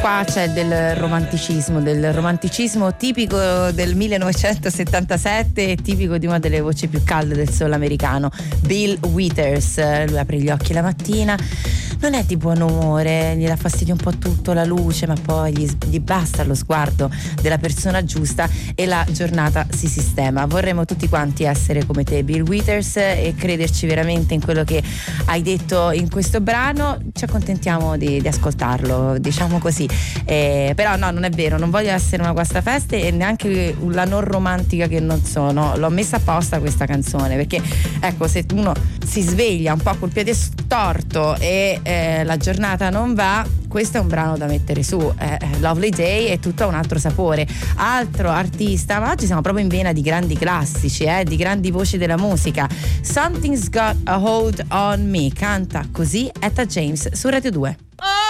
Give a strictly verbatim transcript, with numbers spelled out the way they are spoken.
qua c'è del romanticismo, del romanticismo tipico del millenovecentosettantasette, tipico di una delle voci più calde del solo americano, Bill Withers. Lui apre gli occhi la mattina, non è di buon umore, gli dà fastidio un po' tutto, la luce, ma poi gli, gli basta lo sguardo della persona giusta e la giornata si sistema. Vorremmo tutti quanti essere come te, Bill Withers, e crederci veramente in quello che hai detto in questo brano. Ci accontentiamo di, di ascoltarlo, diciamo così, eh, però no, non è vero, non voglio essere una guastafeste e neanche la non romantica che non sono. L'ho messa apposta questa canzone perché, ecco, se uno si sveglia un po' col piede storto e eh, la giornata non va, questo è un brano da mettere su. eh, Lovely Day è tutto un altro sapore, altro artista, ma oggi siamo proprio in vena di grandi classici, eh, di grandi voci della musica. Something's Got a Hold on Me, canta così Etta James su Radio due. Oh!